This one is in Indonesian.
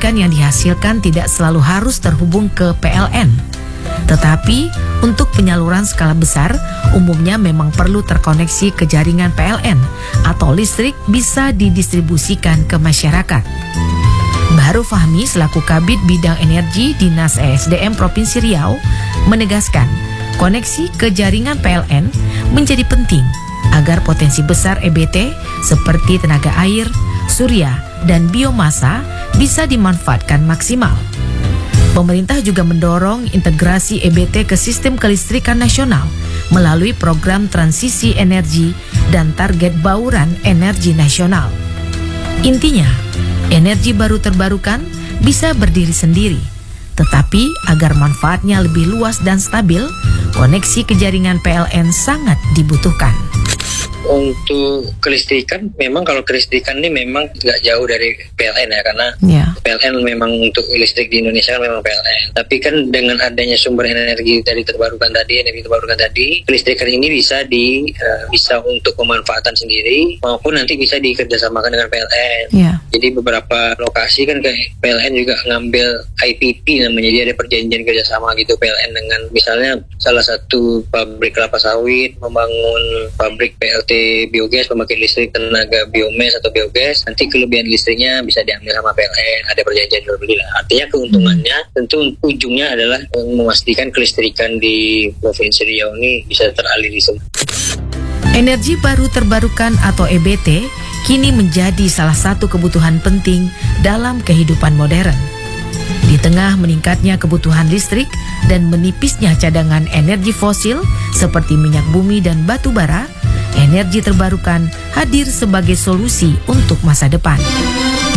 listrik yang dihasilkan tidak selalu harus terhubung ke PLN. Tetapi untuk penyaluran skala besar, umumnya memang perlu terkoneksi ke jaringan PLN atau listrik bisa didistribusikan ke masyarakat. Baru Fahmi selaku Kabid Bidang Energi Dinas ESDM Provinsi Riau menegaskan, koneksi ke jaringan PLN menjadi penting agar potensi besar EBT seperti tenaga air, surya, dan biomasa bisa dimanfaatkan maksimal. Pemerintah juga mendorong integrasi EBT ke sistem kelistrikan nasional melalui program transisi energi dan target bauran energi nasional. Intinya, energi baru terbarukan bisa berdiri sendiri, tetapi agar manfaatnya lebih luas dan stabil, koneksi ke jaringan PLN sangat dibutuhkan. Untuk kelistrikan, memang kalau kelistrikan ini memang nggak jauh dari PLN ya, karena PLN memang untuk listrik di Indonesia memang PLN. Tapi kan dengan adanya sumber energi energi terbarukan tadi, kelistrikan ini bisa untuk pemanfaatan sendiri maupun nanti bisa dikerjasamakan dengan PLN. Jadi beberapa lokasi kan kayak PLN juga ngambil IPP namanya, jadi ada perjanjian kerjasama gitu PLN dengan misalnya salah satu pabrik kelapa sawit membangun pabrik PLT biogas pembangkit listrik tenaga biomes atau biogas, nanti kelebihan listriknya bisa diambil sama PLN, ada perjanjian jual beli lah. Artinya keuntungannya tentu ujungnya adalah memastikan kelistrikan di Provinsi Riau ini bisa teraliri semua. Energi baru terbarukan atau EBT kini menjadi salah satu kebutuhan penting dalam kehidupan modern. Di tengah meningkatnya kebutuhan listrik dan menipisnya cadangan energi fosil seperti minyak bumi dan batu bara, energi terbarukan hadir sebagai solusi untuk masa depan.